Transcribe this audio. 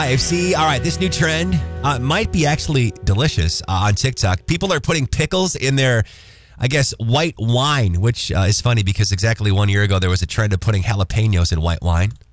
See, all right, this new trend might be actually delicious on TikTok. People are putting pickles in their, I guess, white wine, which is funny because exactly 1 year ago there was a trend of putting jalapenos in white wine.